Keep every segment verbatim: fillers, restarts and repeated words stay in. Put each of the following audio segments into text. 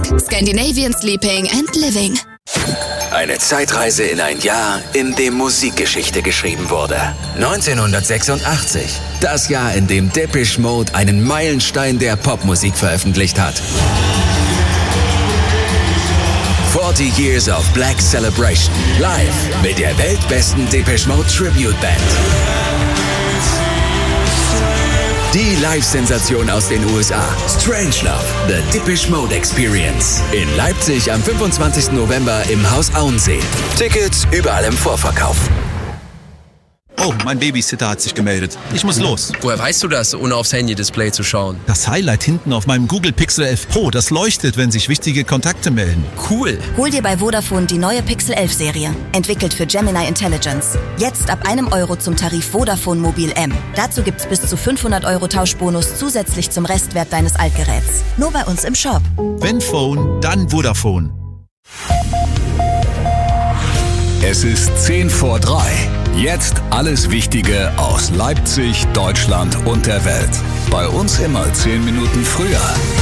Scandinavian Sleeping and Living. Eine Zeitreise in ein Jahr, in dem Musikgeschichte geschrieben wurde. neunzehnhundertsechsundachtzig. Das Jahr, in dem Depeche Mode einen Meilenstein der Popmusik veröffentlicht hat. forty Years of Black Celebration. Live mit der weltbesten Depeche Mode Tribute Band. Die Live-Sensation aus den U S A. Strangelove, The Depeche Mode Experience. In Leipzig am fünfundzwanzigsten November im Haus Auensee. Tickets überall im Vorverkauf. Oh, mein Babysitter hat sich gemeldet. Ich muss los. Woher weißt du das, ohne aufs Handy-Display zu schauen? Das Highlight hinten auf meinem Google Pixel elf Pro, das leuchtet, wenn sich wichtige Kontakte melden. Cool. Hol dir bei Vodafone die neue Pixel elf Serie. Entwickelt für Gemini Intelligence. Jetzt ab einem Euro zum Tarif Vodafone Mobil M. Dazu gibt's bis zu fünfhundert Euro Tauschbonus zusätzlich zum Restwert deines Altgeräts. Nur bei uns im Shop. Wenn Phone, dann Vodafone. Es ist zehn vor drei. Jetzt alles Wichtige aus Leipzig, Deutschland und der Welt. Bei uns immer zehn Minuten früher.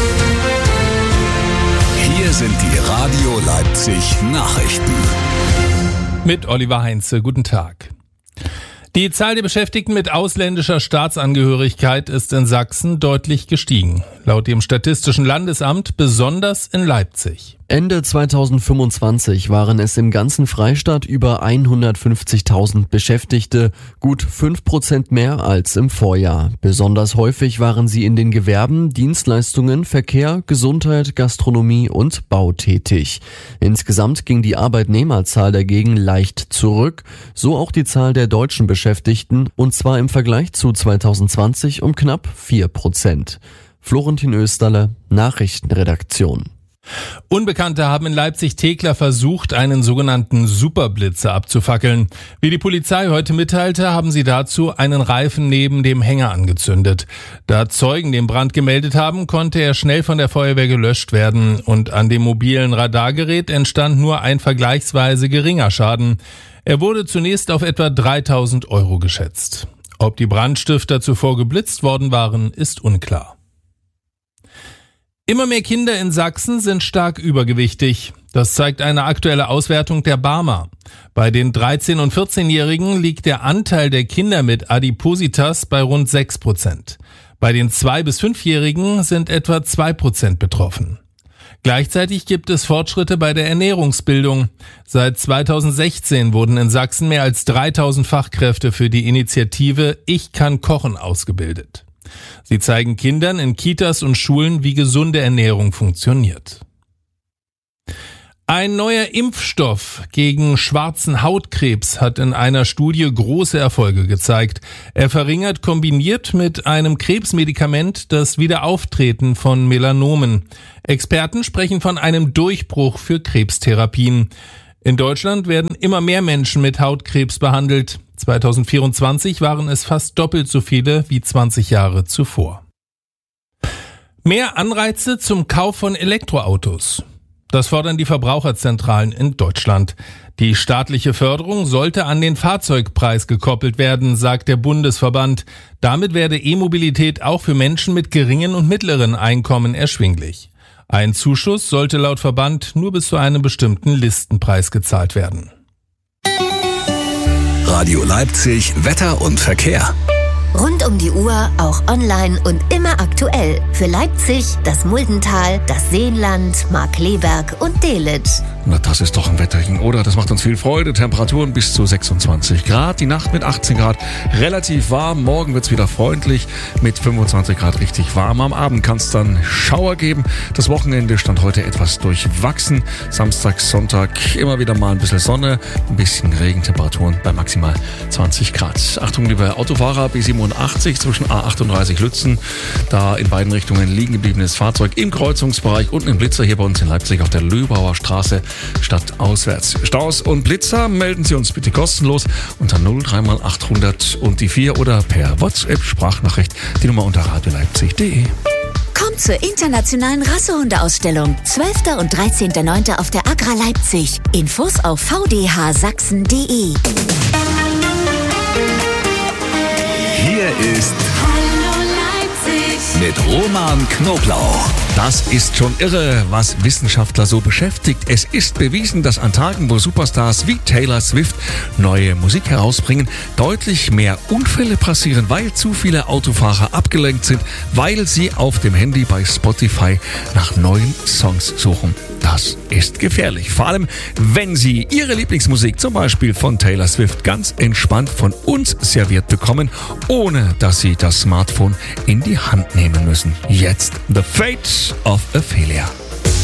Hier sind die Radio Leipzig Nachrichten. Mit Oliver Heinze, guten Tag. Die Zahl der Beschäftigten mit ausländischer Staatsangehörigkeit ist in Sachsen deutlich gestiegen. Laut dem Statistischen Landesamt besonders in Leipzig. Ende zweitausendfünfundzwanzig waren es im ganzen Freistaat über hundertfünfzigtausend Beschäftigte, gut fünf Prozent mehr als im Vorjahr. Besonders häufig waren sie in den Gewerben, Dienstleistungen, Verkehr, Gesundheit, Gastronomie und Bau tätig. Insgesamt ging die Arbeitnehmerzahl dagegen leicht zurück, so auch die Zahl der deutschen Beschäftigten, und zwar im Vergleich zu zweitausendzwanzig um knapp vier Prozent. Florentin Österle, Nachrichtenredaktion. Unbekannte haben in Leipzig-Thekla versucht, einen sogenannten Superblitzer abzufackeln. Wie die Polizei heute mitteilte, haben sie dazu einen Reifen neben dem Hänger angezündet. Da Zeugen den Brand gemeldet haben, konnte er schnell von der Feuerwehr gelöscht werden und an dem mobilen Radargerät entstand nur ein vergleichsweise geringer Schaden. Er wurde zunächst auf etwa dreitausend Euro geschätzt. Ob die Brandstifter zuvor geblitzt worden waren, ist unklar. Immer mehr Kinder in Sachsen sind stark übergewichtig. Das zeigt eine aktuelle Auswertung der Barmer. Bei den dreizehn- und vierzehnjährigen liegt der Anteil der Kinder mit Adipositas bei rund sechs Prozent. Bei den zwei- bis fünfjährigen sind etwa zwei Prozent betroffen. Gleichzeitig gibt es Fortschritte bei der Ernährungsbildung. Seit zweitausendsechzehn wurden in Sachsen mehr als dreitausend Fachkräfte für die Initiative Ich kann kochen ausgebildet. Sie zeigen Kindern in Kitas und Schulen, wie gesunde Ernährung funktioniert. Ein neuer Impfstoff gegen schwarzen Hautkrebs hat in einer Studie große Erfolge gezeigt. Er verringert kombiniert mit einem Krebsmedikament das Wiederauftreten von Melanomen. Experten sprechen von einem Durchbruch für Krebstherapien. In Deutschland werden immer mehr Menschen mit Hautkrebs behandelt. zweitausendvierundzwanzig waren es fast doppelt so viele wie zwanzig Jahre zuvor. Mehr Anreize zum Kauf von Elektroautos. Das fordern die Verbraucherzentralen in Deutschland. Die staatliche Förderung sollte an den Fahrzeugpreis gekoppelt werden, sagt der Bundesverband. Damit werde E-Mobilität auch für Menschen mit geringen und mittleren Einkommen erschwinglich. Ein Zuschuss sollte laut Verband nur bis zu einem bestimmten Listenpreis gezahlt werden. Radio Leipzig, Wetter und Verkehr. Rund um die Uhr, auch online und immer aktuell. Für Leipzig, das Muldental, das Seenland, Markkleeberg und Delitzsch. Na, das ist doch ein Wetterchen, oder? Das macht uns viel Freude. Temperaturen bis zu sechsundzwanzig Grad. Die Nacht mit achtzehn Grad relativ warm. Morgen wird's wieder freundlich mit fünfundzwanzig Grad richtig warm. Am Abend kann es dann Schauer geben. Das Wochenende stand heute etwas durchwachsen. Samstag, Sonntag immer wieder mal ein bisschen Sonne, ein bisschen Regentemperaturen bei maximal zwanzig Grad. Achtung, liebe Autofahrer, B siebenundachtzig zwischen A achtunddreißig Lützen. Da in beiden Richtungen liegen gebliebenes Fahrzeug im Kreuzungsbereich. Unten im Blitzer hier bei uns in Leipzig auf der Löbauer Straße. Stadt auswärts. Staus und Blitzer melden Sie uns bitte kostenlos unter null drei mal achthundert und die vier oder per WhatsApp-Sprachnachricht die Nummer unter radioleipzig punkt de. Kommt zur internationalen Rassehundeausstellung. zwölfter und dreizehnter neunter auf der Agra Leipzig. Infos auf v d h sachsen punkt de. Hier ist Hallo Leipzig. mit Roman Knoblauch. Das ist schon irre, was Wissenschaftler so beschäftigt. Es ist bewiesen, dass an Tagen, wo Superstars wie Taylor Swift neue Musik herausbringen, deutlich mehr Unfälle passieren, weil zu viele Autofahrer abgelenkt sind, weil sie auf dem Handy bei Spotify nach neuen Songs suchen. Das ist gefährlich. Vor allem, wenn Sie Ihre Lieblingsmusik, zum Beispiel von Taylor Swift, ganz entspannt von uns serviert bekommen, ohne dass Sie das Smartphone in die Hand nehmen müssen. Jetzt The Fate of Ophelia.